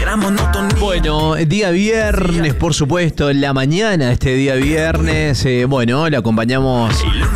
Bueno, día viernes, por supuesto, la mañana de este día viernes, la acompañamos,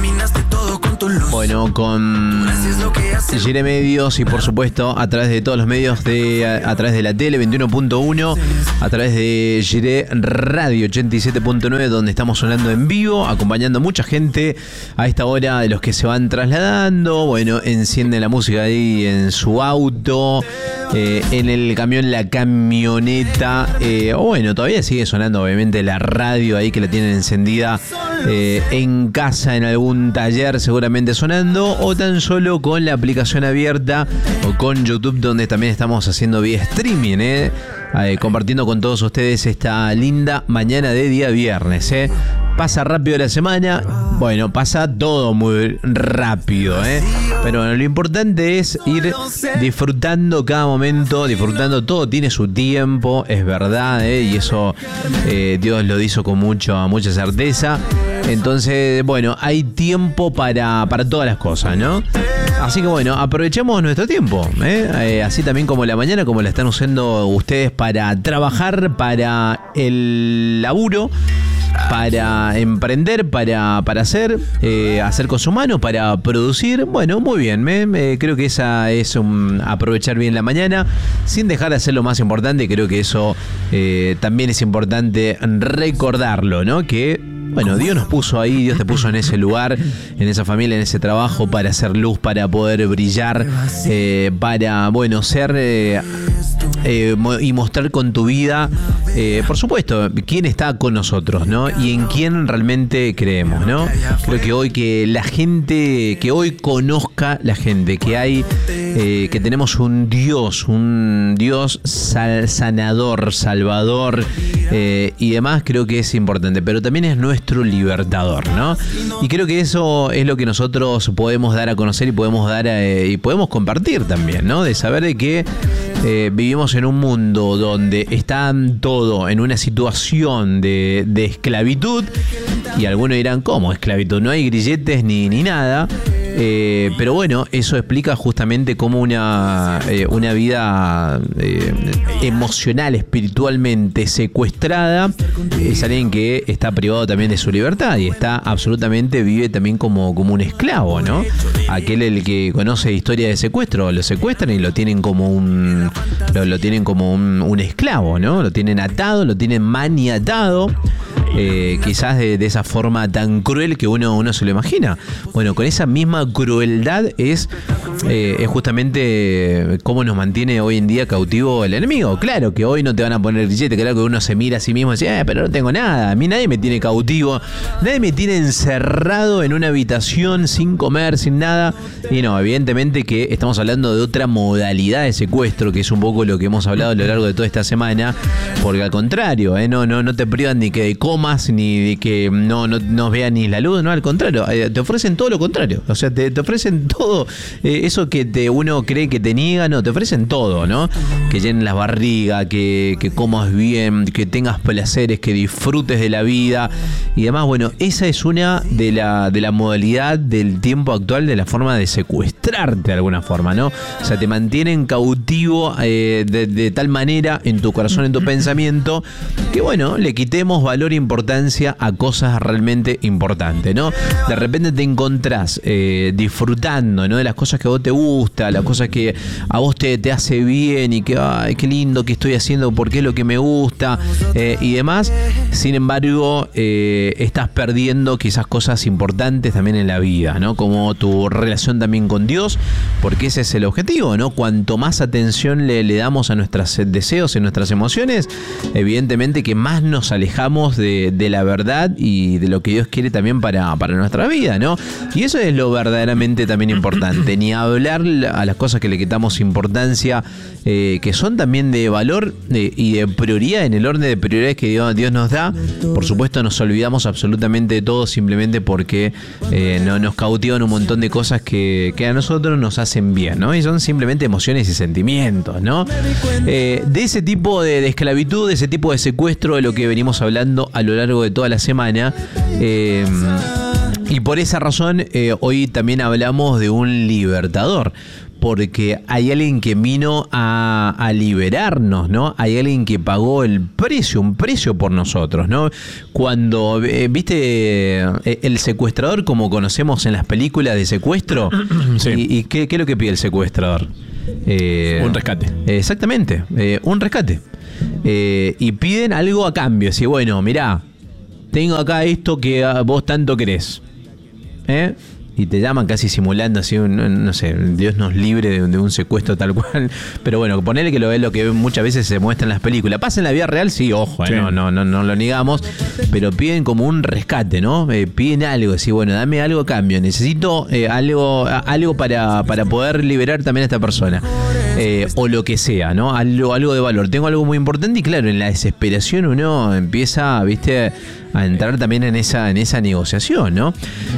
con Gire Medios y por supuesto a través de todos los medios, a través de la tele 21.1, a través de Gire Radio 87.9, donde estamos sonando en vivo, acompañando a mucha gente a esta hora, de los que se van trasladando, encienden la música ahí en su auto, en el camión, la camioneta, todavía sigue sonando obviamente la radio ahí que la tienen encendida, en casa, en algún taller seguramente sonando, o tan solo con la aplicación abierta o con YouTube, donde también estamos haciendo vía streaming, compartiendo con todos ustedes esta linda mañana de día viernes. Pasa rápido la semana, pasa todo muy rápido, pero lo importante es ir disfrutando cada momento, disfrutando todo, tiene su tiempo, es verdad, y eso Dios lo hizo con mucha certeza. Entonces, hay tiempo para todas las cosas, ¿no? Así que aprovechemos nuestro tiempo, así también como la mañana, como la están usando ustedes para trabajar, para el laburo, para emprender, para hacer con su mano, para producir. Muy bien, creo que esa es aprovechar bien la mañana, sin dejar de hacer lo más importante. Creo que eso también es importante recordarlo, ¿no? Que Dios nos puso ahí, Dios te puso en ese lugar, en esa familia, en ese trabajo, para hacer luz, para poder brillar, para, ser y mostrar con tu vida, por supuesto, quién está con nosotros, ¿no? Y en quién realmente creemos, ¿no? Creo que hoy que hoy conozca la gente que hay, que tenemos un Dios sanador, salvador, y demás, creo que es importante, pero también es nuestro libertador, ¿no? Y creo que eso es lo que nosotros podemos dar a conocer y podemos compartir también, ¿no? De saber de que vivimos en un mundo donde está todo en una situación de esclavitud, y algunos dirán, ¿cómo esclavitud? No hay grilletes ni nada. Pero eso explica justamente cómo una vida emocional, espiritualmente secuestrada, es alguien que está privado también de su libertad y está absolutamente, vive también como un esclavo, ¿no? Aquel el que conoce historia de secuestro, lo secuestran y lo tienen como un esclavo, ¿no? Lo tienen atado, lo tienen maniatado. Quizás de esa forma tan cruel que uno se lo imagina. Con esa misma crueldad es justamente cómo nos mantiene hoy en día cautivo el enemigo. Claro que hoy no te van a poner grillete, claro que uno se mira a sí mismo y dice, pero no tengo nada, a mí nadie me tiene cautivo, nadie me tiene encerrado en una habitación sin comer, sin nada. Y no, evidentemente que estamos hablando de otra modalidad de secuestro, que es un poco lo que hemos hablado a lo largo de toda esta semana, porque al contrario, no te privan ni que comas, ni de que no vean ni la luz, no, al contrario, te ofrecen todo lo contrario, o sea, te ofrecen todo, eso que uno cree que te niegan, no, te ofrecen todo, ¿no? Que llenen las barrigas, que comas bien, que tengas placeres, que disfrutes de la vida y demás. Esa es una de la modalidad del tiempo actual, de la forma de secuestrarte de alguna forma, ¿no? O sea, te mantienen cautivo de tal manera en tu corazón, en tu pensamiento, que le quitemos valor e importancia a cosas realmente importantes, ¿no? De repente te encontrás disfrutando, ¿no? De las cosas que a vos te gustan, las cosas que a vos te hace bien y que, ay, qué lindo que estoy haciendo porque es lo que me gusta, y demás. Sin embargo, estás perdiendo quizás cosas importantes también en la vida, ¿no? Como tu relación también con Dios, porque ese es el objetivo, ¿no? Cuanto más atención le damos a nuestros deseos y nuestras emociones, evidentemente que más nos alejamos de la verdad y de lo que Dios quiere también para nuestra vida, ¿no? Y eso es lo verdaderamente también importante, ni hablar a las cosas que le quitamos importancia, que son también de valor y de prioridad, en el orden de prioridades que Dios nos da. Por supuesto, nos olvidamos absolutamente de todo simplemente porque no nos cautivan un montón de cosas que a nosotros nos hacen bien, ¿no? Y son simplemente emociones y sentimientos, ¿no? De ese tipo de esclavitud, de ese tipo de secuestro, de lo que venimos hablando a lo largo de toda la semana. Y por esa razón, hoy también hablamos de un libertador. porque hay alguien que vino a liberarnos, ¿no? Hay alguien que pagó un precio por nosotros, ¿no? Cuando, ¿viste el secuestrador como conocemos en las películas de secuestro? Sí. ¿Y qué es lo que pide el secuestrador? Un rescate. Exactamente, un rescate. Y piden algo a cambio. Así, bueno, mirá, tengo acá esto que vos tanto querés. Y te llaman casi simulando así, no sé, Dios nos libre de un secuestro tal cual. Pero bueno, ponele que lo que muchas veces se muestra en las películas. Pasa en la vida real, sí, ojo, sí. No lo negamos. Pero piden como un rescate, ¿no? Piden algo, así, bueno, dame algo a cambio. Necesito algo para poder liberar también a esta persona. O lo que sea, ¿no? Algo de valor. Tengo algo muy importante y claro, en la desesperación uno empieza, ¿viste?, a entrar también en esa negociación, ¿no?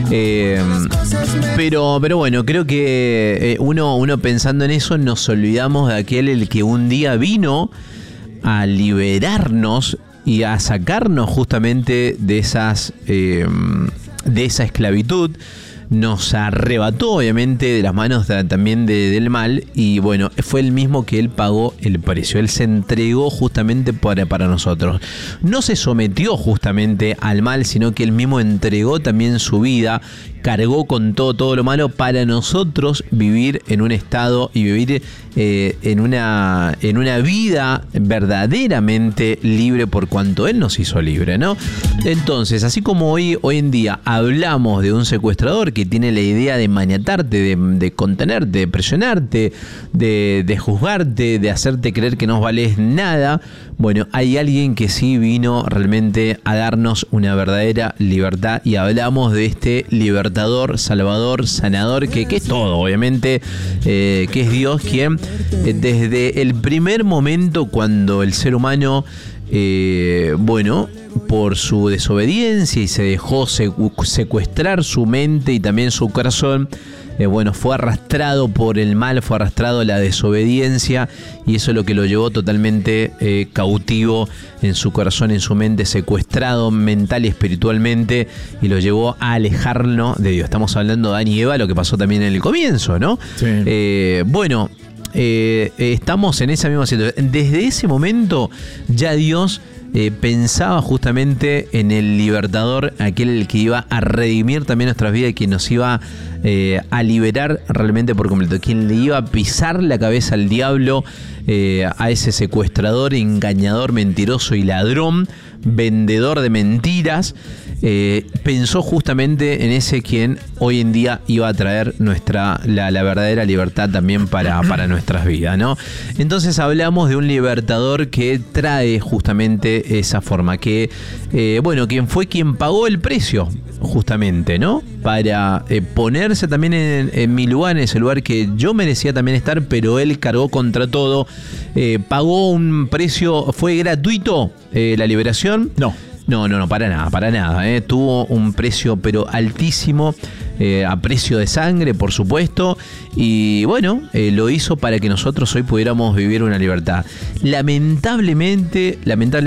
Pero bueno, creo que uno pensando en eso nos olvidamos de aquel el que un día vino a liberarnos y a sacarnos justamente de esa esclavitud. Nos arrebató obviamente de las manos también del mal y bueno, fue el mismo que él pagó el precio. Él se entregó justamente para nosotros. No se sometió justamente al mal, sino que él mismo entregó también su vida, cargó con todo lo malo para nosotros vivir en un estado y vivir en una vida verdaderamente libre por cuanto él nos hizo libre, ¿no? Entonces, así como hoy en día hablamos de un secuestrador que tiene la idea de maniatarte, de contenerte, de presionarte, de juzgarte, de hacerte creer que no vales nada, bueno, hay alguien que sí vino realmente a darnos una verdadera libertad y hablamos de este libertador, salvador, sanador, que es todo, obviamente, que es Dios quien desde el primer momento cuando el ser humano, por su desobediencia y se dejó secuestrar su mente y también su corazón, fue arrastrado por el mal, fue arrastrado la desobediencia y eso es lo que lo llevó totalmente cautivo en su corazón, en su mente, secuestrado mental y espiritualmente y lo llevó a alejarnos de Dios. Estamos hablando de Adán y Eva, lo que pasó también en el comienzo, ¿no? Sí. Estamos en esa misma situación. Desde ese momento ya Dios pensaba justamente en el libertador, aquel que iba a redimir también nuestras vidas y que nos iba a liberar realmente por completo, quien le iba a pisar la cabeza al diablo, a ese secuestrador, engañador, mentiroso y ladrón, vendedor de mentiras. Pensó justamente en ese quien hoy en día iba a traer la verdadera libertad también para nuestras vidas, ¿no? Entonces hablamos de un libertador que trae justamente esa forma, que quien fue quien pagó el precio justamente, ¿no? Para ponerse también en mi lugar, en ese lugar que yo merecía también estar, pero él cargó contra todo, pagó un precio. ¿Fue gratuito la liberación? No, para nada. Tuvo un precio pero altísimo, a precio de sangre, por supuesto, y lo hizo para que nosotros hoy pudiéramos vivir una libertad. Lamentablemente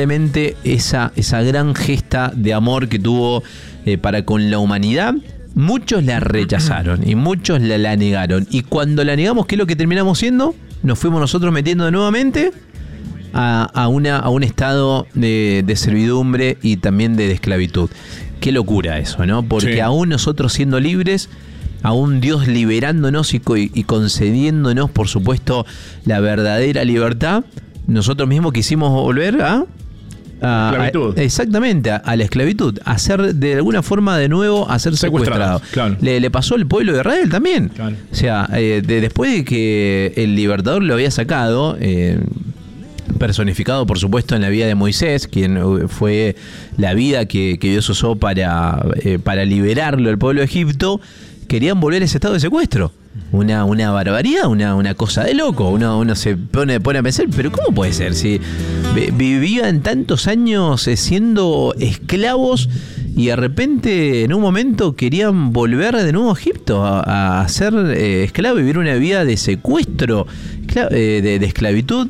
esa gran gesta de amor que tuvo para con la humanidad, muchos la rechazaron y muchos la negaron, y cuando la negamos, ¿qué es lo que terminamos siendo? Nos fuimos nosotros metiendo nuevamente a un estado de servidumbre y también de esclavitud. Qué locura eso, ¿no? Porque sí, aún nosotros siendo libres, aún Dios liberándonos y concediéndonos, por supuesto, la verdadera libertad, nosotros mismos quisimos volver a esclavitud. Exactamente, a la esclavitud, a ser de alguna forma de nuevo a ser secuestrado. Claro. Le pasó al pueblo de Israel también. Claro. O sea, después de que el libertador lo había sacado, personificado por supuesto en la vida de Moisés, quien fue la vida que Dios usó para liberarlo del pueblo de Egipto, querían volver a ese estado de secuestro. Una barbaridad, una cosa de loco. Uno se pone a pensar, pero ¿cómo puede ser? Si vivían tantos años siendo esclavos y de repente en un momento querían volver de nuevo a Egipto a ser esclavos, vivir una vida de secuestro, de esclavitud.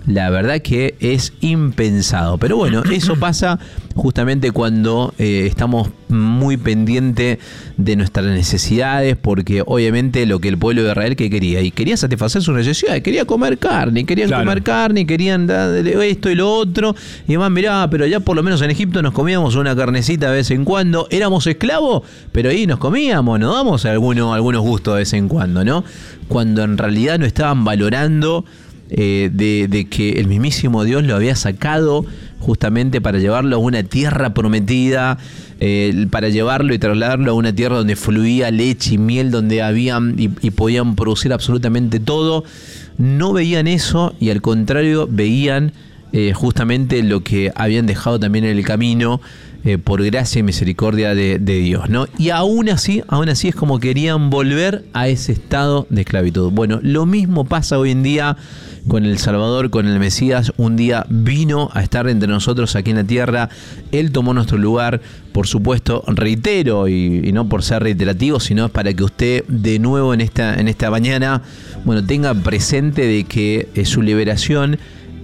la verdad que es impensado. Pero bueno, eso pasa justamente cuando estamos muy pendientes de nuestras necesidades, porque obviamente lo que el pueblo de Israel que quería, y quería satisfacer sus necesidades, querían comer carne, querían darle esto y lo otro, y además mirá, pero ya por lo menos en Egipto nos comíamos una carnecita de vez en cuando, éramos esclavos, pero ahí nos comíamos, nos damos algunos gustos de vez en cuando, ¿no? Cuando en realidad no estaban valorando de que el mismísimo Dios lo había sacado justamente para llevarlo a una tierra prometida, para llevarlo y trasladarlo a una tierra donde fluía leche y miel, donde habían y podían producir absolutamente todo. No veían eso y al contrario veían justamente lo que habían dejado también en el camino, por gracia y misericordia de Dios, ¿no? Y aún así es como querían volver a ese estado de esclavitud. Bueno, lo mismo pasa hoy en día con el Salvador, con el Mesías. Un día vino a estar entre nosotros aquí en la tierra. Él tomó nuestro lugar, por supuesto, reitero, y no por ser reiterativo, sino para que usted de nuevo en esta mañana, bueno, tenga presente de que su liberación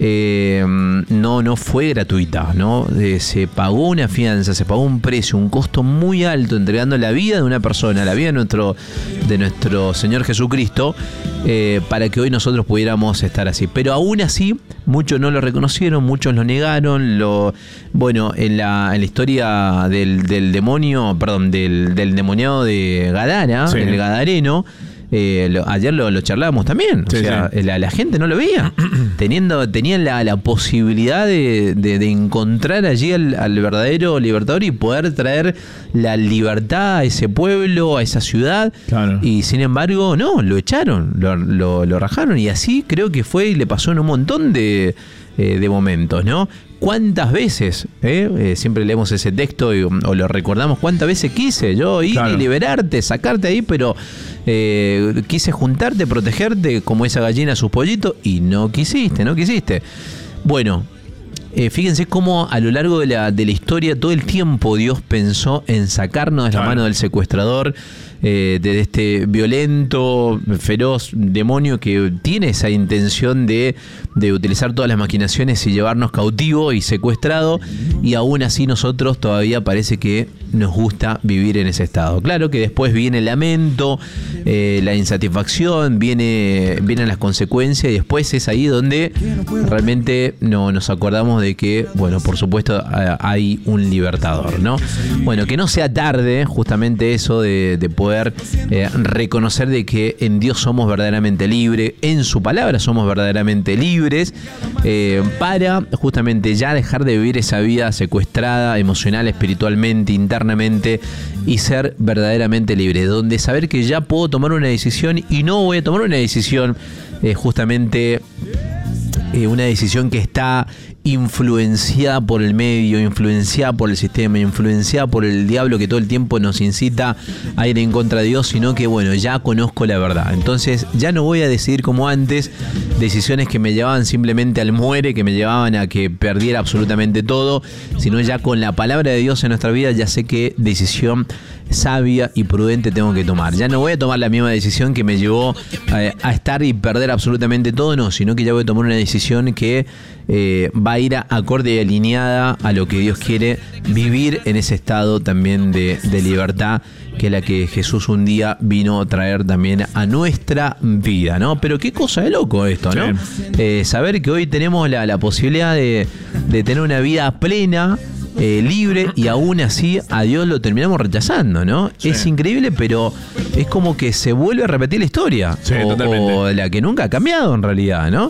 no fue gratuita, ¿no? Se pagó una fianza, se pagó un precio, un costo muy alto, entregando la vida de una persona, la vida de nuestro Señor Jesucristo, para que hoy nosotros pudiéramos estar así. Pero aún así, muchos no lo reconocieron, muchos lo negaron. En la historia del demonio, perdón, del endemoniado de Gadara, sí, el gadareno. Ayer lo charlábamos también. Sí, o sea, sí. La gente no lo veía. Tenían la posibilidad de encontrar allí al verdadero libertador y poder traer la libertad a ese pueblo, a esa ciudad. Claro. Y sin embargo, no, lo echaron, lo rajaron. Y así creo que fue y le pasó en un montón de momentos, ¿no? ¿Cuántas veces, siempre leemos ese texto o lo recordamos, cuántas veces quise yo ir y liberarte, sacarte ahí, pero quise juntarte, protegerte como esa gallina a sus pollitos y no quisiste. Bueno, fíjense cómo a lo largo de la historia todo el tiempo Dios pensó en sacarnos de la mano del secuestrador, de este violento, feroz demonio que tiene esa intención de utilizar todas las maquinaciones y llevarnos cautivo y secuestrado, y aún así nosotros todavía parece que nos gusta vivir en ese estado. Claro que después viene el lamento, la insatisfacción, vienen las consecuencias, y después es ahí donde realmente nos acordamos de que, bueno, por supuesto hay un libertador, ¿no? Bueno, que no sea tarde justamente eso de poder reconocer de que en Dios somos verdaderamente libres, en su palabra somos verdaderamente libres, para justamente ya dejar de vivir esa vida secuestrada emocional, espiritualmente, internamente, y ser verdaderamente libre, donde saber que ya puedo tomar una decisión y no voy a tomar una decisión justamente una decisión que está influenciada por el medio, influenciada por el sistema, influenciada por el diablo que todo el tiempo nos incita a ir en contra de Dios, sino que bueno, ya conozco la verdad. Entonces ya no voy a decidir como antes decisiones que me llevaban simplemente al muere, que me llevaban a que perdiera absolutamente todo, sino ya con la palabra de Dios en nuestra vida ya sé qué decisión sabia y prudente tengo que tomar. Ya no voy a tomar la misma decisión que me llevó a estar y perder absolutamente todo, no, sino que ya voy a tomar una decisión que va a ir acorde y alineada a lo que Dios quiere, vivir en ese estado también de libertad, que es la que Jesús un día vino a traer también a nuestra vida, ¿no? Pero qué cosa de loco esto, ¿no? Sí. Saber que hoy tenemos la posibilidad de tener una vida plena, libre, y aún así a Dios lo terminamos rechazando, ¿no? Sí. Es increíble, pero es como que se vuelve a repetir la historia, sí, o la que nunca ha cambiado en realidad, ¿no?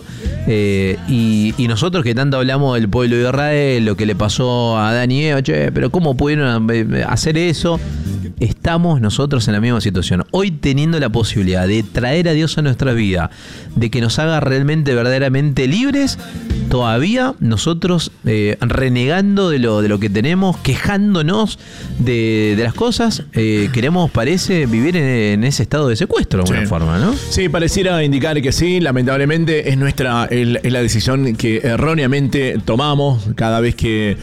Y nosotros que tanto hablamos del pueblo de Israel, lo que le pasó a Adán y Eva, pero ¿cómo pudieron hacer eso? Estamos nosotros en la misma situación. Hoy teniendo la posibilidad de traer a Dios a nuestra vida, de que nos haga realmente, verdaderamente libres, todavía nosotros renegando de lo que tenemos, quejándonos de las cosas, queremos, parece, vivir en ese estado de secuestro de alguna forma, ¿no? Sí, pareciera indicar que sí. Lamentablemente es es la decisión que erróneamente tomamos cada vez que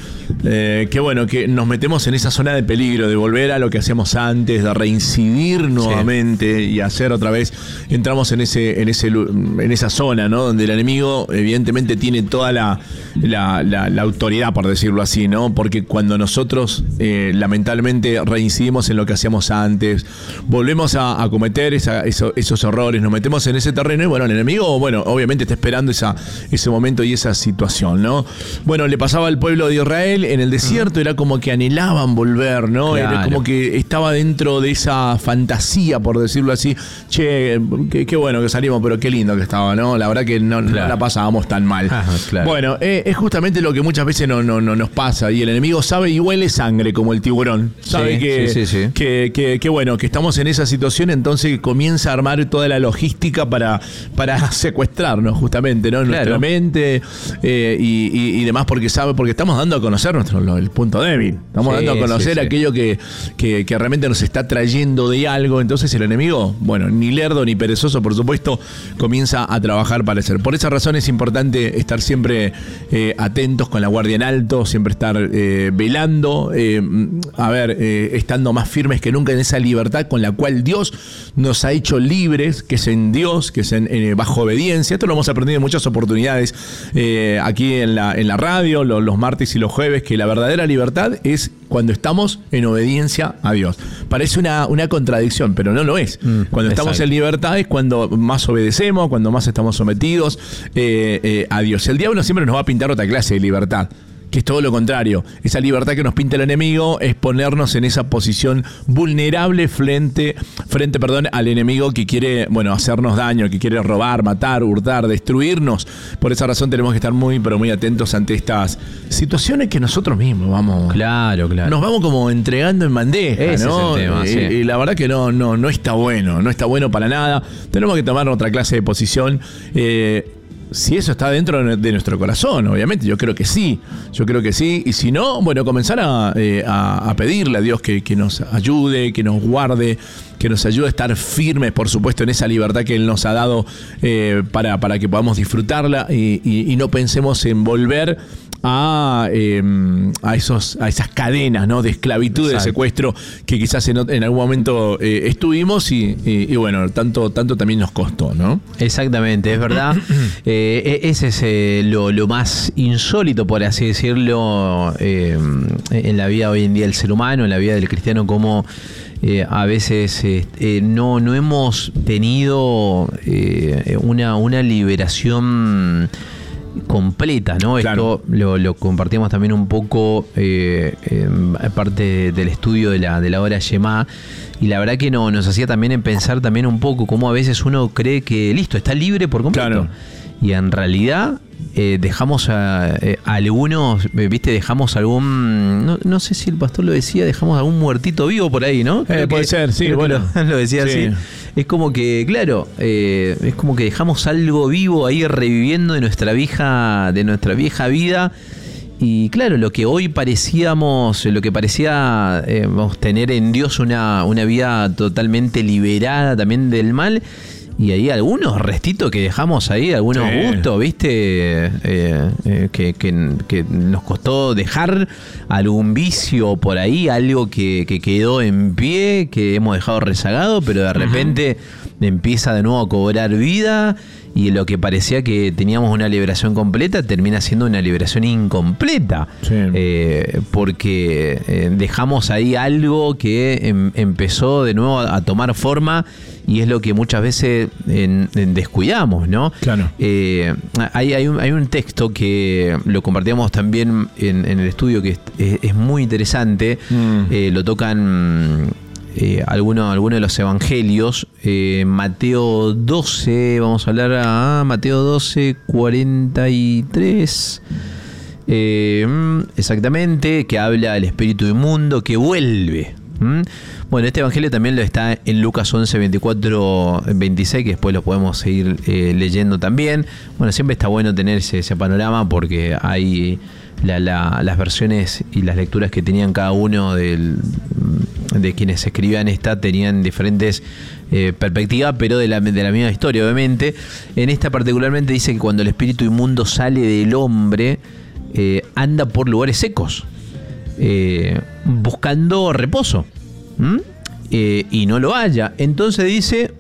nos metemos en esa zona de peligro, de volver a lo que hacíamos antes, de reincidir nuevamente y hacer otra vez. Entramos en esa zona, ¿no? Donde el enemigo evidentemente tiene toda la autoridad, por decirlo así, ¿no? Porque cuando nosotros lamentablemente reincidimos en lo que hacíamos antes, volvemos a cometer esos errores, nos metemos en ese terreno y bueno, el enemigo, obviamente está esperando ese momento y esa situación, ¿no? Bueno, le pasaba al pueblo de Israel en el desierto, era como que anhelaban volver, ¿no? Claro. Era como que estaba dentro de esa fantasía, por decirlo así. Che, qué bueno que salimos, pero qué lindo que estaba, ¿no? La verdad que no la pasábamos tan mal. Claro. Bueno, es justamente lo que muchas veces no nos pasa, y el enemigo sabe y huele sangre como el tiburón. Sabe que estamos en esa situación, entonces comienza a armar toda la logística para secuestrarnos, justamente, ¿no? Nuestra mente y demás, porque estamos dando a conocer el punto débil. Estamos dando a conocer aquello que realmente nos está trayendo de algo. Entonces el enemigo, ni lerdo ni perezoso, por supuesto, comienza a trabajar para hacer. Por esa razón es importante estar siempre atentos, con la guardia en alto, siempre estar velando, estando más firmes que nunca en esa libertad con la cual Dios nos ha hecho libres, que es en Dios, que es bajo obediencia. Esto lo hemos aprendido en muchas oportunidades aquí en la radio, los martes y los jueves, que la verdadera libertad es cuando estamos en obediencia a Dios. Parece una contradicción, pero no lo es. Cuando estamos en libertad es cuando más obedecemos, cuando más estamos sometidos a Dios. El diablo siempre nos va a pintar otra clase de libertad, que es todo lo contrario. Esa libertad que nos pinta el enemigo es ponernos en esa posición vulnerable frente al enemigo que quiere, hacernos daño, que quiere robar, matar, hurtar, destruirnos. Por esa razón tenemos que estar muy, pero muy atentos ante estas situaciones que nosotros mismos vamos. Claro. Nos vamos como entregando en bandeja, ese ¿no? Es el tema, y la verdad que no está bueno, no está bueno para nada. Tenemos que tomar otra clase de posición. Si eso está dentro de nuestro corazón, obviamente, yo creo que sí. Y si no, comenzar a pedirle a Dios que nos ayude, que nos guarde, que nos ayude a estar firmes, por supuesto, en esa libertad que Él nos ha dado para que podamos disfrutarla y no pensemos en volver a esas cadenas, ¿no?, de esclavitud, de secuestro que quizás en algún momento estuvimos y tanto también nos costó, ¿no? Exactamente, es verdad. Ese es lo más insólito, por así decirlo, en la vida hoy en día del ser humano, en la vida del cristiano, como a veces no hemos tenido una liberación completa, ¿no? Claro. Esto lo compartimos también un poco parte del estudio de la hora Shema, y la verdad que nos hacía también en pensar también un poco cómo a veces uno cree que listo, está libre por completo. Claro. Y en realidad dejamos a algunos, dejamos algún, no sé si el pastor lo decía, dejamos algún muertito vivo por ahí, ¿no? Puede ser, sí, lo decía así. Es como que, claro, es como que dejamos algo vivo ahí reviviendo de nuestra vieja vida. Y claro, lo que parecía tener en Dios una vida totalmente liberada también del mal. Y hay algunos restitos que dejamos ahí, algunos gustos, ¿viste? Que nos costó dejar algún vicio por ahí, algo que quedó en pie, que hemos dejado rezagado, pero de repente empieza de nuevo a cobrar vida. Y lo que parecía que teníamos una liberación completa termina siendo una liberación incompleta. Sí. Porque dejamos ahí algo que empezó de nuevo a tomar forma, y es lo que muchas veces descuidamos, ¿no? Claro. Hay un texto que lo compartíamos también en el estudio, que es muy interesante. Lo tocan algunos de los evangelios. Mateo 12, vamos a hablar a Mateo 12, 43. Exactamente, que habla del espíritu inmundo que vuelve. Bueno, este evangelio también lo está en Lucas 11, 24, 26, que después lo podemos seguir leyendo también. Bueno, siempre está bueno tener ese panorama porque hay las versiones y las lecturas que tenían cada uno de quienes escribían tenían diferentes perspectivas, pero de la misma historia, obviamente. En esta particularmente dice que cuando el espíritu inmundo sale del hombre, anda por lugares secos, buscando reposo. Y no lo haya. Entonces dice: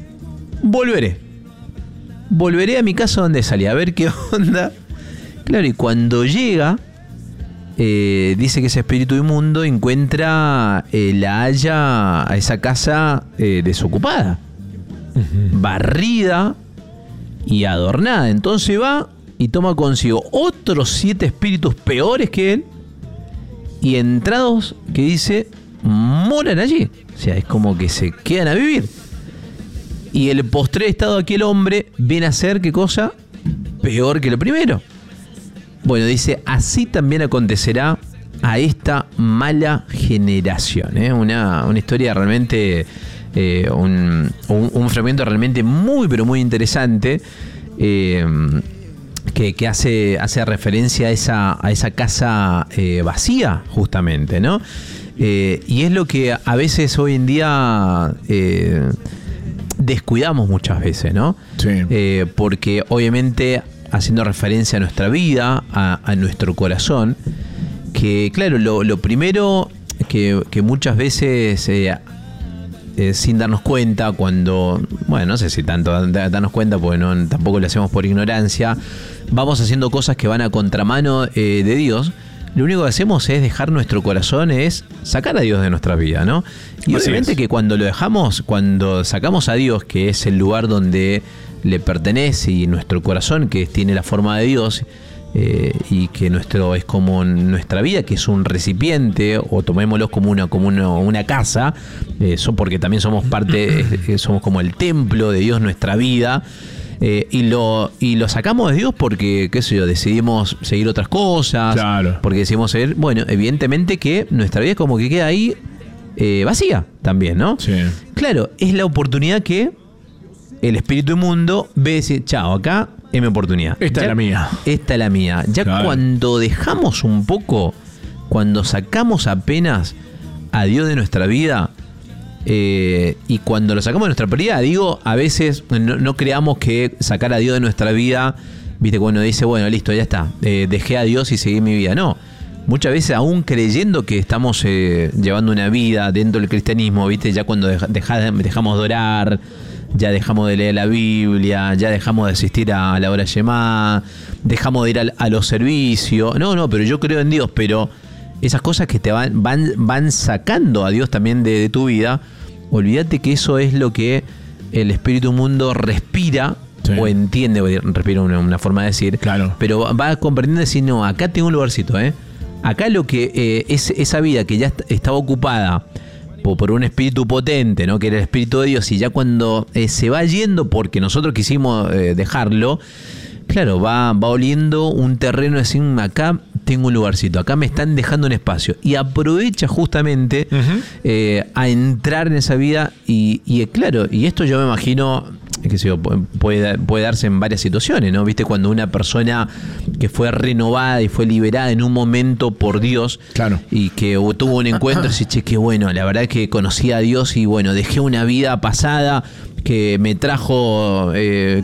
volveré a mi casa donde salí, a ver qué onda. Claro, y cuando llega, dice que ese espíritu inmundo la halla a esa casa desocupada, barrida y adornada. Entonces va y toma consigo otros 7 espíritus peores que él, y entrados, que dice, moran allí. O sea, es como que se quedan a vivir. Y el postrer estado de aquel hombre viene a ser, ¿qué cosa? Peor que lo primero. Bueno, dice: así también acontecerá a esta mala generación. Una historia realmente, un fragmento realmente muy, pero muy interesante, que hace referencia a esa casa vacía, justamente, ¿no? Y es lo que a veces hoy en día descuidamos muchas veces, ¿no? Sí. Porque obviamente, haciendo referencia a nuestra vida, a nuestro corazón, que claro, lo primero que muchas veces, sin darnos cuenta, cuando, bueno, no sé si tanto darnos cuenta, porque tampoco lo hacemos por ignorancia, vamos haciendo cosas que van a contramano de Dios. Lo único que hacemos es dejar nuestro corazón, es sacar a Dios de nuestra vida, ¿no? Y obviamente que cuando lo dejamos, cuando sacamos a Dios, que es el lugar donde le pertenece, y nuestro corazón, que tiene la forma de Dios, y que es como nuestra vida, que es un recipiente, o tomémoslo como una casa, porque también somos parte, somos como el templo de Dios, nuestra vida. Y lo sacamos de Dios porque, qué sé yo, decidimos seguir otras cosas, claro, porque decidimos seguir, bueno, evidentemente que nuestra vida es como que queda ahí vacía también, ¿no? Sí. Claro, es la oportunidad que el espíritu inmundo ve y dice: chao, acá es mi oportunidad. Esta es la mía. Esta es la mía. Ya claro. Cuando dejamos un poco, cuando sacamos apenas a Dios de nuestra vida, y cuando lo sacamos de nuestra prioridad, digo, a veces no creamos que sacar a Dios de nuestra vida, viste, cuando dice, bueno, listo, ya está, dejé a Dios y seguí mi vida. No, muchas veces, aún creyendo que estamos llevando una vida dentro del cristianismo, viste, ya cuando dejamos de orar, ya dejamos de leer la Biblia, ya dejamos de asistir a la hora Shemá, dejamos de ir a los servicios. No, pero yo creo en Dios, pero esas cosas que te van sacando a Dios también de tu vida, olvídate que eso es lo que el espíritu inmundo respira, sí, o entiende, respira una forma de decir, claro, pero va comprendiendo y decir: no, acá tengo un lugarcito, acá lo que es esa vida que ya estaba ocupada por un espíritu potente, ¿no?, que era el espíritu de Dios, y ya cuando se va yendo porque nosotros quisimos dejarlo, claro, va oliendo un terreno, así: acá tengo un lugarcito, acá me están dejando un espacio, y aprovecha justamente a entrar en esa vida. Y claro, y esto yo me imagino que puede darse en varias situaciones, ¿no? Viste, cuando una persona que fue renovada y fue liberada en un momento por Dios, claro, y que tuvo un encuentro, y dice: che, qué bueno, la verdad es que conocí a Dios y bueno, dejé una vida pasada que me trajo,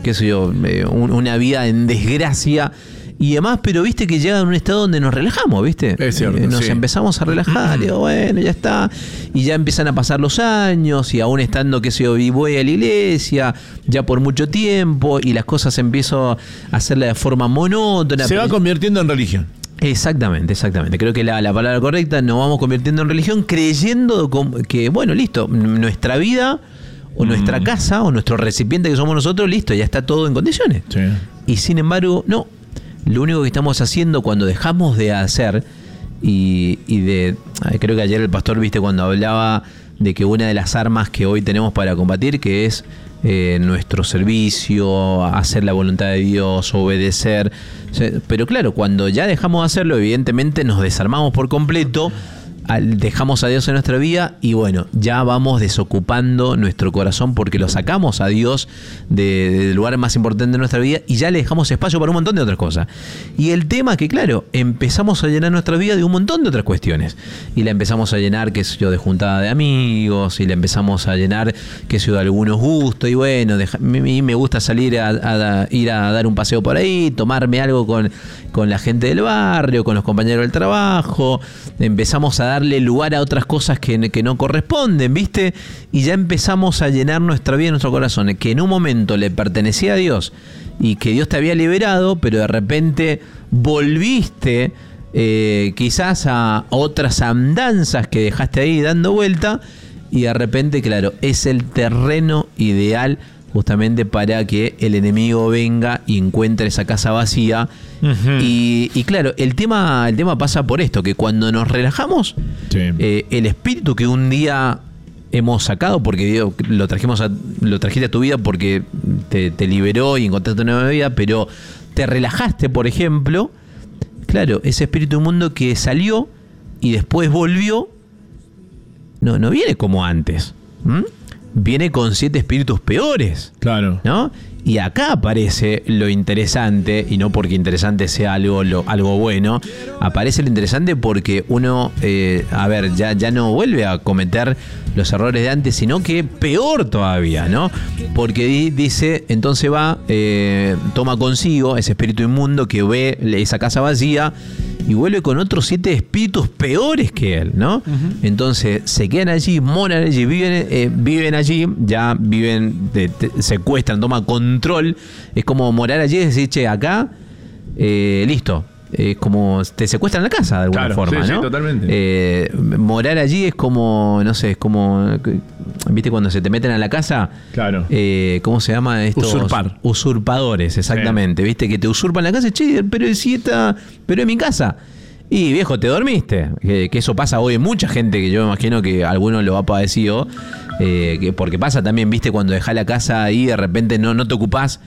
una vida en desgracia y demás, pero viste que llega en un estado donde nos relajamos, viste, es cierto, nos empezamos a relajar, digo, bueno, ya está, y ya empiezan a pasar los años, y aún estando, y voy a la iglesia ya por mucho tiempo, y las cosas empiezo a hacerlas de forma monótona, se va convirtiendo en religión. Exactamente. Creo que la palabra correcta, nos vamos convirtiendo en religión, creyendo que, bueno, listo, nuestra vida o nuestra casa o nuestro recipiente que somos nosotros, listo, ya está todo en condiciones. Sí. Y sin embargo, no. Lo único que estamos haciendo cuando dejamos de hacer, creo que ayer el pastor, viste, cuando hablaba de que una de las armas que hoy tenemos para combatir, que es nuestro servicio, hacer la voluntad de Dios, obedecer. Pero claro, cuando ya dejamos de hacerlo, evidentemente nos desarmamos por completo dejamos a Dios en nuestra vida y bueno, ya vamos desocupando nuestro corazón porque lo sacamos a Dios del lugar más importante de nuestra vida y ya le dejamos espacio para un montón de otras cosas. Y el tema es que, claro, empezamos a llenar nuestra vida de un montón de otras cuestiones. Y la empezamos a llenar, qué sé yo, de juntada de amigos, y la empezamos a llenar, qué sé yo, de algunos gustos. Y bueno, a mí me gusta salir ir a dar un paseo por ahí, tomarme algo con la gente del barrio, con los compañeros del trabajo. Empezamos a darle lugar a otras cosas que no corresponden, ¿viste? Y ya empezamos a llenar nuestra vida, nuestro corazón, que en un momento le pertenecía a Dios y que Dios te había liberado, pero de repente volviste quizás a otras andanzas que dejaste ahí dando vuelta y de repente, claro, es el terreno ideal justamente para que el enemigo venga y encuentre esa casa vacía. Uh-huh. Y claro, el tema pasa por esto, que cuando nos relajamos, sí, el espíritu que un día hemos sacado, porque Dios, lo trajiste a tu vida porque te liberó y encontraste una nueva vida, pero te relajaste, por ejemplo, claro, ese espíritu inmundo que salió y después volvió, no viene como antes. Viene con 7 espíritus peores. Claro. ¿No? Y acá aparece lo interesante, y no porque interesante sea algo bueno, aparece lo interesante porque uno, ya no vuelve a cometer los errores de antes, sino que peor todavía, ¿no? Porque dice, entonces va, toma consigo ese espíritu inmundo que ve esa casa vacía y vuelve con otros 7 espíritus peores que él, ¿no? Uh-huh. Entonces se quedan allí, moran allí, viven allí, ya viven, secuestran, toman control. Es como morar allí y decir, che, acá, listo. Es como te secuestran la casa de alguna forma, sí, ¿no? Sí, totalmente. Morar allí es como, no sé, es como, ¿viste cuando se te meten a la casa? Claro. ¿Cómo se llama estos? Usurpadores, exactamente. Sí. ¿Viste? Que te usurpan la casa, che, pero es mi casa. Y viejo, te dormiste. Que eso pasa hoy en mucha gente, que yo me imagino que alguno lo ha padecido. Porque pasa también, ¿viste? Cuando dejás la casa ahí, de repente no te ocupás.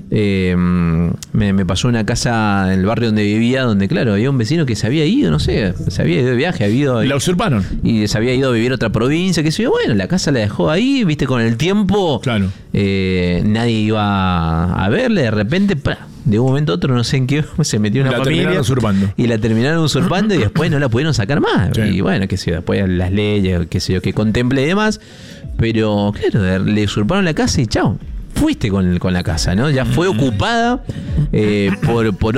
Me pasó una casa en el barrio donde vivía, donde claro, había un vecino que se había ido, no sé, se había ido de viaje, la usurparon y se había ido a vivir a otra provincia, que sé yo, bueno, la casa la dejó ahí, viste, con el tiempo, claro, nadie iba a verle, de repente, de un momento a otro, no sé en qué, se metió una familia y la terminaron usurpando y después no la pudieron sacar más. Sí. Y bueno, qué sé yo, después las leyes, qué sé yo, que contemple y demás, pero claro, le usurparon la casa y chao. Fuiste con la casa, ¿no? Ya fue ocupada por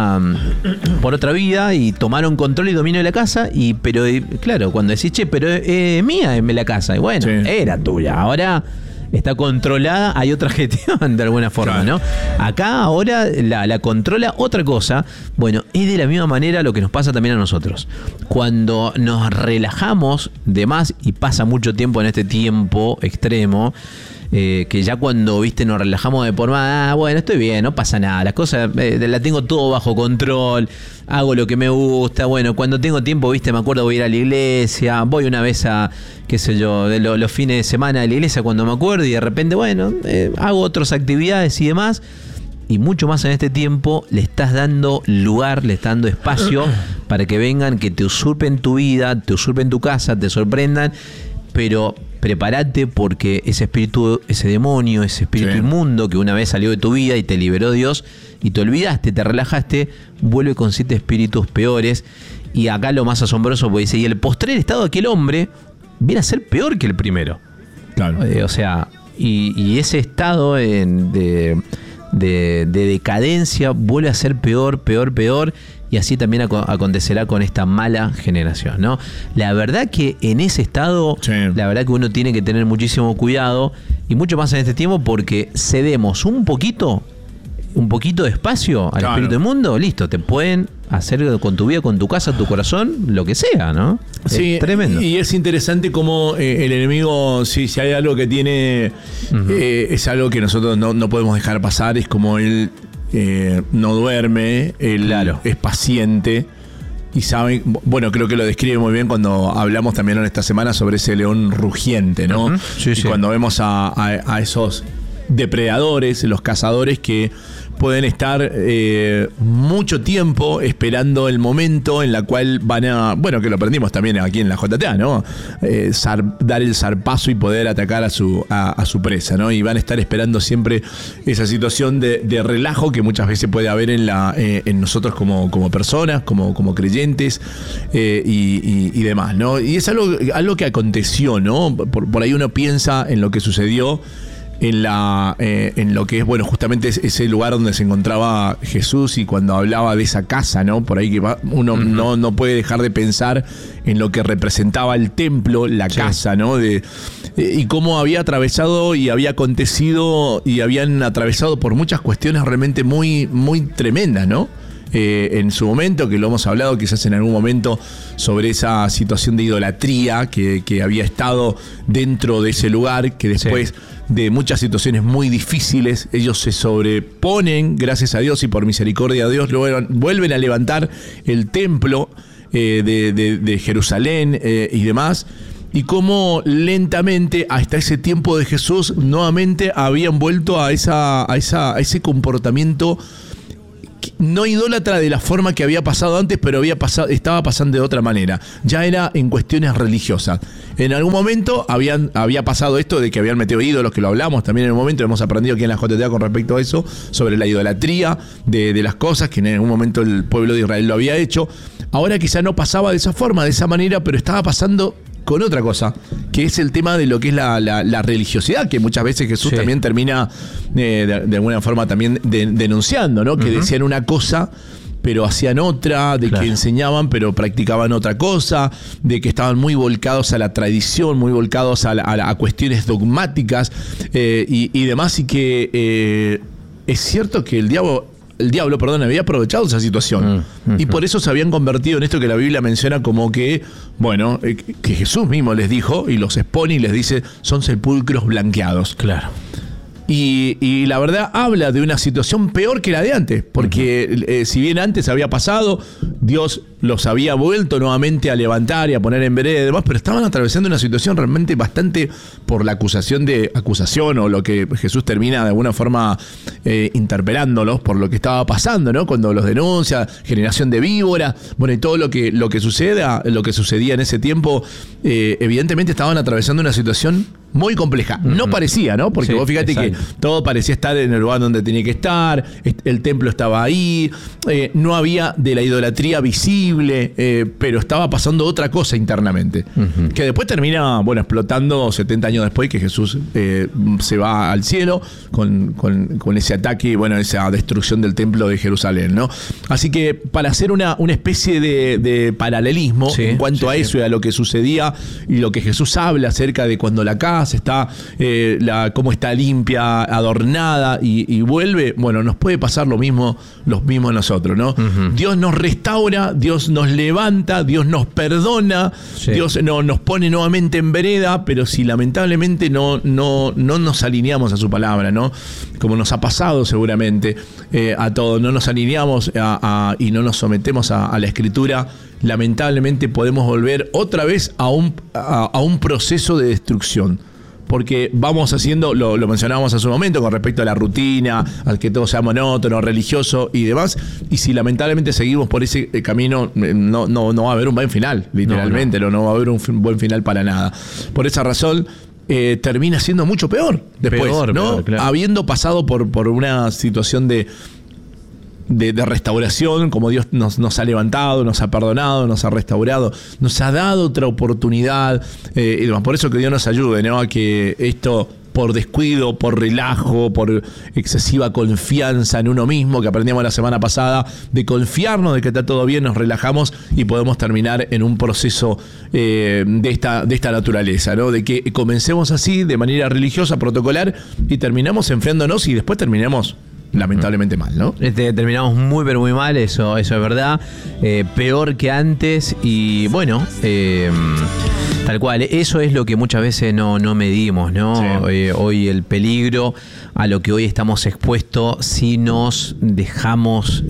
otra vida y tomaron control y dominio de la casa. Pero claro, cuando decís, che, pero es mía es la casa. Y bueno, sí, era tuya. Ahora está controlada, hay otra gestión de alguna forma, claro, ¿no? Acá ahora la controla otra cosa. Bueno, es de la misma manera lo que nos pasa también a nosotros. Cuando nos relajamos de más y pasa mucho tiempo en este tiempo extremo, que ya cuando, viste, nos relajamos de por más, bueno, estoy bien, no pasa nada, las cosas la tengo todo bajo control, hago lo que me gusta, bueno, cuando tengo tiempo, viste, me acuerdo, voy a ir a la iglesia, voy una vez a, qué sé yo, los fines de semana a la iglesia cuando me acuerdo y de repente, bueno, hago otras actividades y demás. Y mucho más en este tiempo le estás dando lugar, le estás dando espacio para que vengan, que te usurpen tu vida, te usurpen tu casa, te sorprendan, pero prepárate porque ese espíritu, ese demonio, ese espíritu inmundo que una vez salió de tu vida y te liberó Dios y te olvidaste, te relajaste, vuelve con 7 espíritus peores. Y acá lo más asombroso, porque dice, y el postrer estado de aquel hombre viene a ser peor que el primero. Claro. O sea, y ese estado de decadencia vuelve a ser peor. Y así también acontecerá con esta mala generación, ¿no? La verdad que en ese estado, la verdad que uno tiene que tener muchísimo cuidado y mucho más en este tiempo porque cedemos un poquito de espacio al espíritu del mundo, listo, te pueden hacer con tu vida, con tu casa, tu corazón, lo que sea, ¿no? Sí, es tremendo. Y es interesante cómo el enemigo, si hay algo que tiene, es algo que nosotros no podemos dejar pasar, es como él no duerme, él es paciente y sabe, bueno, creo que lo describe muy bien cuando hablamos también en esta semana sobre ese león rugiente, ¿no? Sí, y cuando vemos a esos depredadores, los cazadores que pueden estar mucho tiempo esperando el momento en la cual van a, bueno, que lo aprendimos también aquí en la JTA, ¿no? Dar el zarpazo y poder atacar a su presa, ¿no? Y van a estar esperando siempre esa situación de relajo que muchas veces puede haber en nosotros como personas, como creyentes y demás, ¿no? Y es algo que aconteció, ¿no? Por ahí uno piensa en lo que sucedió en lo que es, bueno, justamente ese lugar donde se encontraba Jesús, y cuando hablaba de esa casa, ¿no? Por ahí que uno no puede dejar de pensar en lo que representaba el templo, la casa, ¿no? Y cómo había atravesado y había acontecido y habían atravesado por muchas cuestiones realmente muy, muy tremendas, ¿no? En su momento, que lo hemos hablado quizás en algún momento, sobre esa situación de idolatría que había estado dentro de ese lugar, que después de muchas situaciones muy difíciles, ellos se sobreponen, gracias a Dios y por misericordia de Dios, vuelven a levantar el templo de Jerusalén y demás. Y cómo lentamente, hasta ese tiempo de Jesús, nuevamente habían vuelto a ese comportamiento no idólatra de la forma que había pasado antes, pero estaba pasando de otra manera. Ya era en cuestiones religiosas. En algún momento había pasado esto de que habían metido ídolos, que lo hablamos también en un momento, hemos aprendido aquí en la JTA con respecto a eso, sobre la idolatría de las cosas, que en algún momento el pueblo de Israel lo había hecho. Ahora quizá no pasaba de esa forma, de esa manera, pero estaba pasando con otra cosa, que es el tema de lo que es la religiosidad, que muchas veces Jesús también termina de alguna forma también denunciando, ¿no? Que decían una cosa pero hacían otra, de que enseñaban pero practicaban otra cosa, de que estaban muy volcados a la tradición, muy volcados a cuestiones dogmáticas y demás, y que es cierto que el diablo, había aprovechado esa situación. Y por eso se habían convertido en esto que la Biblia menciona como que, bueno, que Jesús mismo les dijo y los expone y les dice, son sepulcros blanqueados. Claro. Y la verdad habla de una situación peor que la de antes, porque si bien antes había pasado, Dios los había vuelto nuevamente a levantar y a poner en vereda y demás, pero estaban atravesando una situación realmente bastante por la acusación o lo que Jesús termina de alguna forma interpelándolos por lo que estaba pasando, ¿no? Cuando los denuncia, generación de víbora, bueno, y todo lo que sucedía en ese tiempo, evidentemente estaban atravesando una situación muy compleja. No parecía, ¿no? Porque vos fíjate que todo parecía estar en el lugar donde tenía que estar, el templo estaba ahí, no había de la idolatría visible, pero estaba pasando otra cosa internamente, que después termina, bueno, explotando 70 años después, que Jesús se va al cielo con ese ataque, bueno, esa destrucción del templo de Jerusalén, ¿no? Así que para hacer una especie de paralelismo en cuanto a eso y a lo que sucedía y lo que Jesús habla acerca de cuando la casa está, cómo está limpia, adornada y vuelve, bueno, nos puede pasar lo mismo a nosotros, ¿no? Dios nos restaura, Dios nos levanta, Dios nos perdona, Dios nos pone nuevamente en vereda, pero si lamentablemente no nos alineamos a su palabra, ¿no? Como nos ha pasado seguramente a todos, no nos alineamos y no nos sometemos a la Escritura, lamentablemente podemos volver otra vez a un proceso de destrucción. Porque vamos haciendo, lo mencionábamos hace un momento con respecto a la rutina, a que todo sea monótono, religioso y demás, y si lamentablemente seguimos por ese camino, no va a haber un buen final, literalmente, no va a haber un buen final para nada. Por esa razón, termina siendo mucho peor después, ¿no? Claro. Habiendo pasado por una situación de restauración, como Dios nos ha levantado, nos ha perdonado, nos ha restaurado, nos ha dado otra oportunidad, y demás. Por eso que Dios nos ayude, ¿no? A que esto, por descuido, por relajo, por excesiva confianza en uno mismo, que aprendíamos la semana pasada, de confiarnos de que está todo bien, nos relajamos y podemos terminar en un proceso de esta naturaleza, ¿no? De que comencemos así, de manera religiosa, protocolar, y terminamos enfriándonos y después terminamos lamentablemente mal, ¿no? Terminamos muy pero muy mal, eso es verdad, peor que antes y bueno, tal cual, eso es lo que muchas veces no medimos, ¿no? Hoy el peligro a lo que hoy estamos expuestos si nos dejamos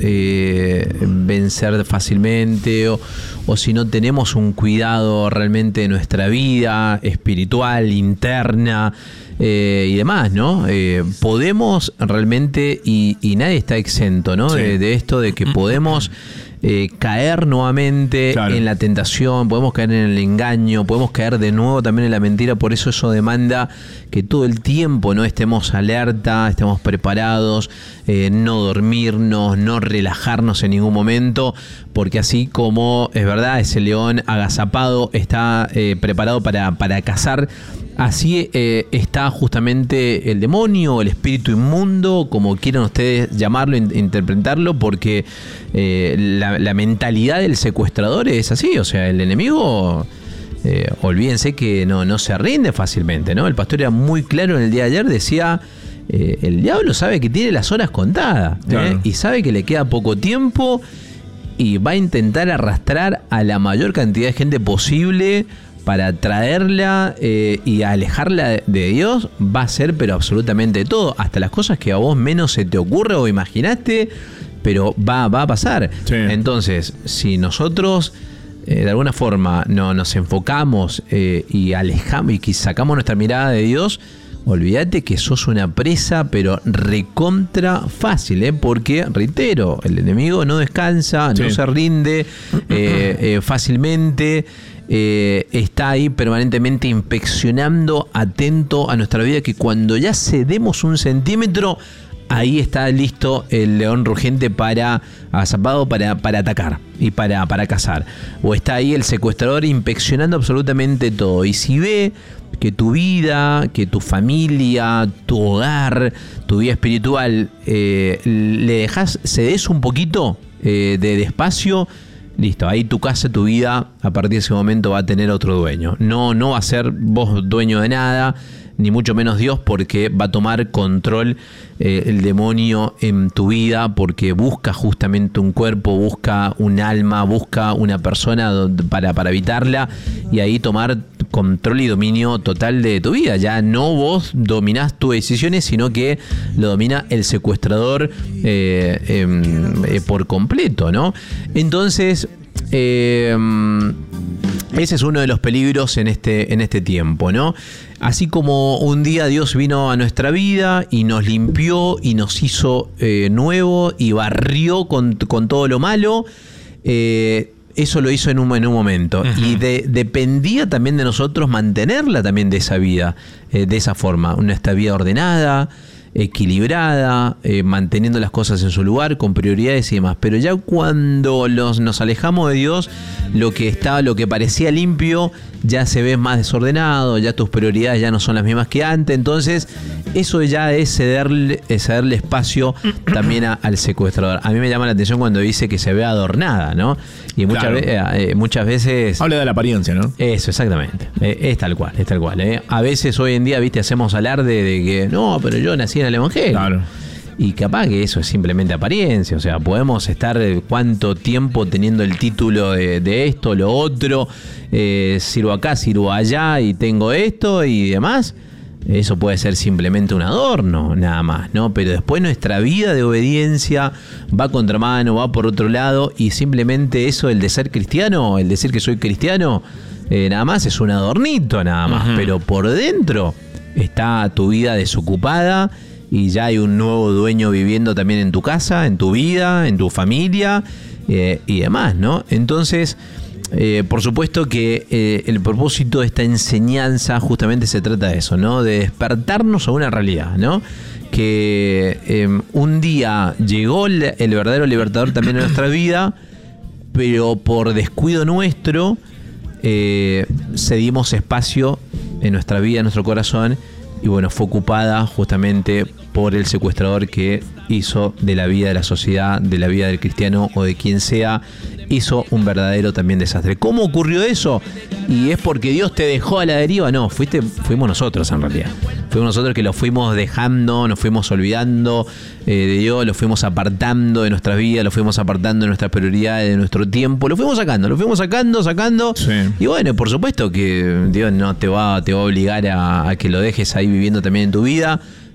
vencer fácilmente o si no tenemos un cuidado realmente de nuestra vida espiritual, interna, y demás, ¿no? Podemos realmente, y nadie está exento, ¿no? Sí. De esto, de que podemos caer nuevamente en la tentación, podemos caer en el engaño, podemos caer de nuevo también en la mentira. Por eso demanda que todo el tiempo no estemos alerta, estemos preparados, no dormirnos, no relajarnos en ningún momento, porque así como es verdad, ese león agazapado está preparado para cazar, así está justamente el demonio, el espíritu inmundo, como quieran ustedes llamarlo, interpretarlo, porque la mentalidad del secuestrador es así. O sea, el enemigo, olvídense que no se rinde fácilmente, ¿no? El pastor era muy claro en el día de ayer, decía, el diablo sabe que tiene las horas contadas, claro, y sabe que le queda poco tiempo y va a intentar arrastrar a la mayor cantidad de gente posible para traerla y alejarla de Dios. Va a ser pero absolutamente todo, hasta las cosas que a vos menos se te ocurre o imaginaste, pero va a pasar. Sí. Entonces, si nosotros de alguna forma nos enfocamos y alejamos y sacamos nuestra mirada de Dios, olvídate que sos una presa, pero recontra fácil, porque, reitero, el enemigo no descansa, no se rinde fácilmente. Está ahí permanentemente inspeccionando, atento a nuestra vida, que cuando ya cedemos 1 centímetro, ahí está listo el león rugiente agazapado para atacar y para cazar. O está ahí el secuestrador inspeccionando absolutamente todo. Y si ve que tu vida, que tu familia, tu hogar, tu vida espiritual, cedes un poquito de espacio, listo, ahí tu casa, tu vida, a partir de ese momento va a tener otro dueño. No va a ser vos dueño de nada, ni mucho menos Dios, porque va a tomar control el demonio en tu vida, porque busca justamente un cuerpo, busca un alma, busca una persona para habitarla, y ahí tomar control y dominio total de tu vida. Ya no vos dominás tus decisiones, sino que lo domina el secuestrador por completo, ¿no? Entonces, ese es uno de los peligros en este tiempo, ¿no? Así como un día Dios vino a nuestra vida y nos limpió y nos hizo nuevo y barrió con todo lo malo, eso lo hizo en un momento. Uh-huh. Y dependía también de nosotros mantenerla también de esa vida, de esa forma, esta vida ordenada, equilibrada, manteniendo las cosas en su lugar, con prioridades y demás. Pero ya cuando nos alejamos de Dios, lo que parecía limpio ya se ve más desordenado, ya tus prioridades ya no son las mismas que antes. Entonces eso ya es cederle espacio también al secuestrador. A mí me llama la atención cuando dice que se ve adornada, ¿no? Y muchas veces habla de la apariencia, ¿no? Eso, exactamente. Es tal cual. A veces hoy en día, hacemos alarde de que no, pero yo nací en el Evangelio. Claro. Y capaz que eso es simplemente apariencia. O sea, podemos estar cuánto tiempo teniendo el título de esto, lo otro, sirvo acá, sirvo allá y tengo esto y demás. Eso puede ser simplemente un adorno, nada más, ¿no? Pero después nuestra vida de obediencia va contramano, va por otro lado, y simplemente eso, el de ser cristiano, el decir que soy cristiano, nada más es un adornito, nada más. Uh-huh. Pero por dentro está tu vida desocupada y ya hay un nuevo dueño viviendo también en tu casa, en tu vida, en tu familia y demás, ¿no? Entonces, por supuesto que el propósito de esta enseñanza justamente se trata de eso, ¿no? De despertarnos a una realidad, ¿no? Que un día llegó el verdadero libertador también en nuestra vida, pero por descuido nuestro cedimos espacio en nuestra vida, en nuestro corazón, y bueno, fue ocupada justamente por el secuestrador que hizo de la vida de la sociedad, de la vida del cristiano o de quien sea, hizo un verdadero también desastre. ¿Cómo ocurrió eso? ¿Y es porque Dios te dejó a la deriva? No, fuimos nosotros en realidad. Fuimos nosotros que lo fuimos dejando, nos fuimos olvidando de Dios, lo fuimos apartando de nuestras vidas, lo fuimos apartando de nuestras prioridades, de nuestro tiempo, lo fuimos sacando. Sí. Y bueno, por supuesto que Dios no te va a obligar a que lo dejes ahí viviendo también en tu vida.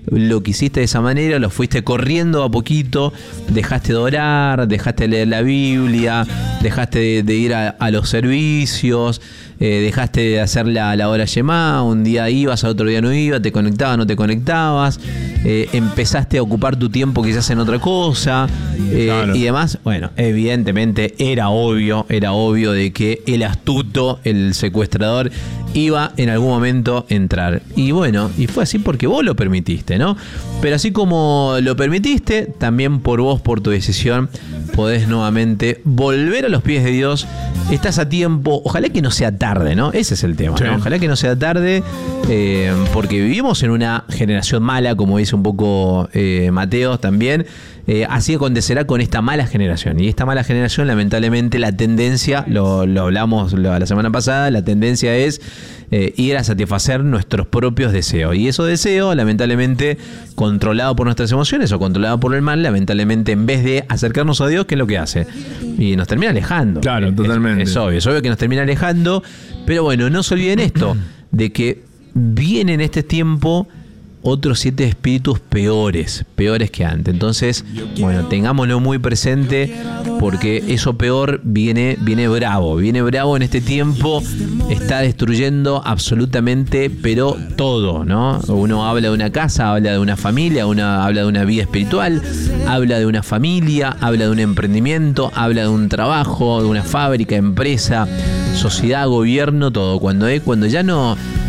lo que hiciste de esa manera, lo fuiste corriendo a poquito, dejaste de orar, dejaste de leer la Biblia, dejaste de ir a los servicios, dejaste de hacer la hora Shemá, un día ibas, al otro día no ibas, te conectabas, no te conectabas, empezaste a ocupar tu tiempo quizás en otra cosa, claro. Y demás. Bueno, evidentemente era obvio de que el astuto, el secuestrador, iba en algún momento a entrar. Y bueno, y fue así porque vos lo permitiste, ¿no? Pero así como lo permitiste, también por vos, por tu decisión, podés nuevamente volver a los pies de Dios. Estás a tiempo, ojalá que no sea tarde, ¿no? Ese es el tema, ¿no? Ojalá que no sea tarde, porque vivimos en una generación mala, como dice un poco Mateo también. Así acontecerá con esta mala generación. Y esta mala generación, lamentablemente, la tendencia, lo hablamos la semana pasada, la tendencia es ir a satisfacer nuestros propios deseos. Y esos deseos, lamentablemente, controlados por nuestras emociones o controlados por el mal, lamentablemente, en vez de acercarnos a Dios, ¿qué es lo que hace? Y nos termina alejando. Claro, totalmente. Es obvio que nos termina alejando. Pero bueno, no se olviden esto, de que viene en este tiempo otros 7 espíritus peores que antes. Entonces, bueno, tengámoslo muy presente, porque eso peor viene bravo en este tiempo, está destruyendo absolutamente, pero todo, ¿no? Uno habla de una casa, habla de una familia, habla de una vida espiritual, habla de una familia, habla de un emprendimiento, habla de un trabajo, de una fábrica, empresa, sociedad, gobierno, todo. Cuando ya no